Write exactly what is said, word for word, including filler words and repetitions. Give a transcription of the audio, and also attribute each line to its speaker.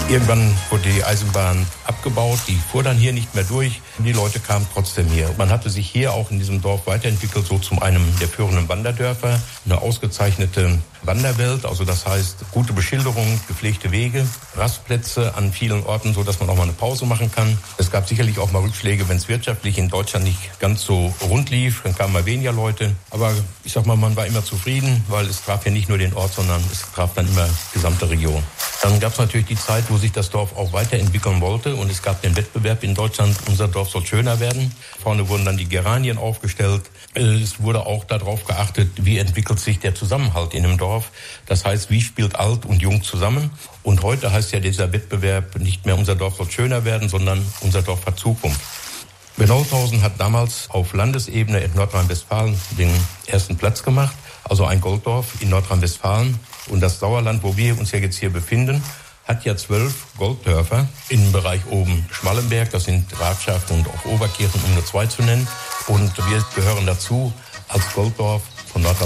Speaker 1: Irgendwann wurde die Eisenbahn abgebaut, die fuhr dann hier nicht mehr durch. Die Leute kamen trotzdem hier. Man hatte sich hier auch in diesem Dorf weiterentwickelt, so zu einem der führenden Wanderdörfer. Eine ausgezeichnete Wanderwelt, also das heißt gute Beschilderung, gepflegte Wege, Rastplätze an vielen Orten, so dass man auch mal eine Pause machen kann. Es gab sicherlich auch mal Rückschläge, wenn es wirtschaftlich in Deutschland nicht ganz so rund lief, dann kamen mal weniger Leute. Aber ich sag mal, man war immer zufrieden, weil es traf ja nicht nur den Ort, sondern es traf dann immer die gesamte Region. Dann gab es natürlich die Zeit, wo sich das Dorf auch weiterentwickeln wollte und es gab den Wettbewerb in Deutschland, unser Dorf soll schöner werden. Vorne wurden dann die Geranien aufgestellt. Es wurde auch darauf geachtet, wie entwickelt sich der Zusammenhalt in einem Dorf. Das heißt, wie spielt alt und jung zusammen? Und heute heißt ja dieser Wettbewerb nicht mehr unser Dorf soll schöner werden, sondern unser Dorf hat Zukunft. Benauthausen hat damals auf Landesebene in Nordrhein-Westfalen den ersten Platz gemacht, also ein Golddorf in Nordrhein-Westfalen. Und das Sauerland, wo wir uns ja jetzt hier befinden, hat ja zwölf Golddörfer im Bereich oben Schmallenberg, das sind Grafschaft und auch Oberkirchen, um nur zwei zu nennen. Und wir gehören dazu als Golddorf von Nordrhein-Westfalen.